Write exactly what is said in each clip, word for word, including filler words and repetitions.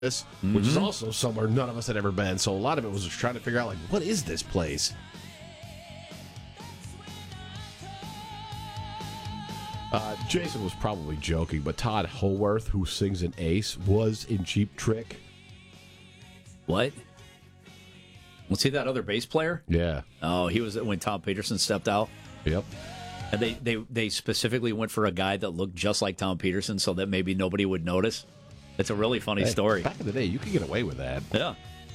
this, Mm-hmm. which is also somewhere none of us had ever been. So a lot of it was just trying to figure out, like, what is this place? Uh, Jason was probably joking, but Todd Howarth, who sings in Ace, was in Cheap Trick. What? Was he that other bass player? Yeah. Oh, he was when Tom Peterson stepped out. Yep. And they, they, they specifically went for a guy that looked just like Tom Peterson so that maybe nobody would notice. It's a really funny Hey, story. Back in the day, you could get away with that. Yeah.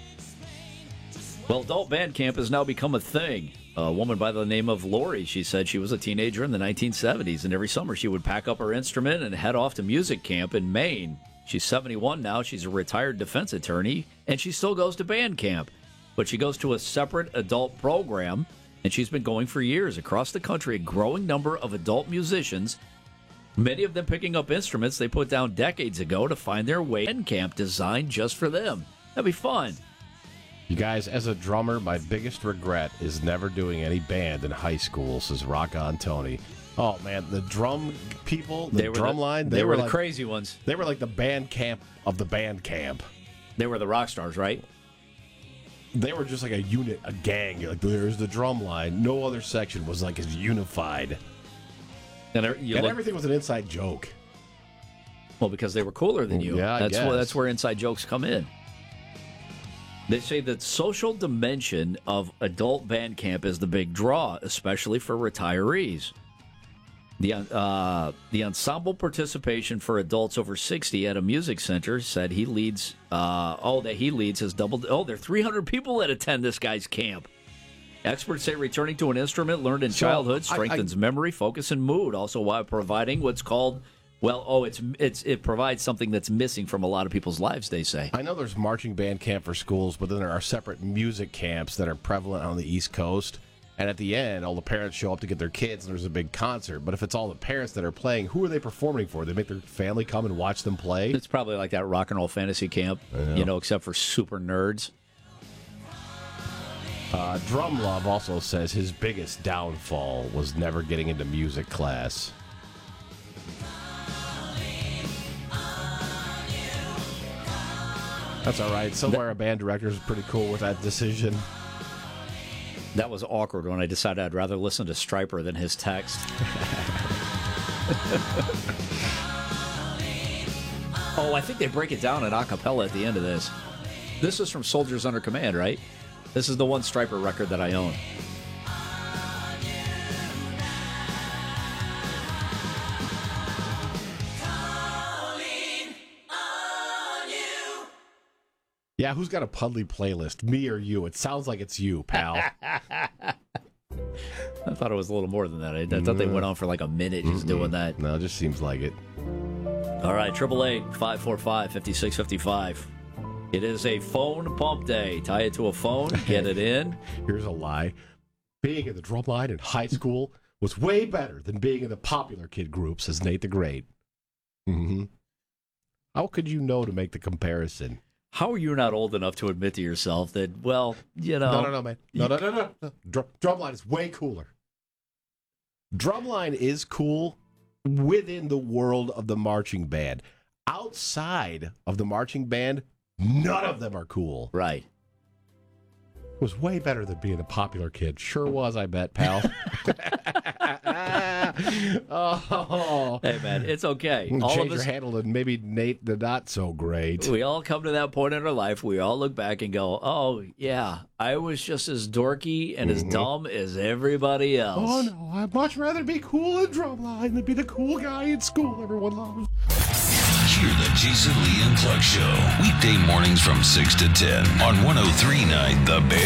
Well, adult band camp has now become a thing. A woman by the name of Lori, she said she was a teenager in the nineteen seventies, and every summer she would pack up her instrument and head off to music camp in Maine. She's seventy-one now. She's a retired defense attorney, and she still goes to band camp. But she goes to a separate adult program, and she's been going for years across the country. A growing number of adult musicians, many of them picking up instruments they put down decades ago to find their way in camp designed just for them. That'd be fun. You guys, as a drummer, my biggest regret is never doing any band in high school, says Rock On Tony. Oh, man, the drum people, the They were drum the, line, they, they, were, were the like, crazy ones. They were like the band camp of the band camp. They were the rock stars, right? They were just like a unit, a gang. Like, there's the drum line. No other section was like as unified. And, you and look, everything was an inside joke. well, because they were cooler than you. Yeah, I that's guess. where that's where inside jokes come in. They say that social dimension of adult band camp is the big draw, especially for retirees. The uh, the ensemble participation for adults over sixty at a music center said he leads. Uh, oh, that he leads has doubled. Oh, there are three hundred people that attend this guy's camp. Experts say returning to an instrument learned in So, childhood I- strengthens I- memory, focus, and mood. Also, while providing what's called, well, oh, it's it's it provides something that's missing from a lot of people's lives. They say. I know there's marching band camp for schools, but then there are separate music camps that are prevalent on the East Coast. And at the end, all the parents show up to get their kids, and there's a big concert. But if it's all the parents that are playing, who are they performing for? They make their family come and watch them play? It's probably like that rock and roll fantasy camp, you know, except for super nerds. Uh, Drum Love also says his biggest downfall was never getting into music class. That's all right. Somewhere a band director is pretty cool with that decision. That was awkward when I decided I'd rather listen to Stryper than his text. Oh, I think they break it down in a cappella at the end of this. This is from Soldiers Under Command, right? This is the one Stryper record that I own. Yeah, who's got a Pudley playlist? Me or you? It sounds like it's you, pal. I thought it was a little more than that. I, I thought they went on for like a minute just Mm-mm. doing that. No, it just seems like it. All right, triple eight, five four five, five six five five. It is a phone pump day. Tie it to a phone, get it in. Here's a lie. Being in the drum line in high school was way better than being in the popular kid group, says Nate the Great. Mm-hmm. How could you know to make the comparison? How are you not old enough to admit to yourself that, well, you know... No, no, no, man. No, no, no, no. no. Drum, drumline is way cooler. Drumline is cool within the world of the marching band. Outside of the marching band, none of them are cool. Right. It was way better than being a popular kid. Sure was, I bet, pal. Oh. Hey, man, it's okay. All All Change of your us, handle to maybe Nate the not so great. we all come to that point in our life. We all look back and go, oh, yeah, I was just as dorky and as dumb as everybody else. Oh, no, I'd much rather be cool in drumline than be the cool guy in school everyone loves. Hear the Jason Lee and Clark Show. Weekday mornings from six to ten on one oh three point nine The Bear.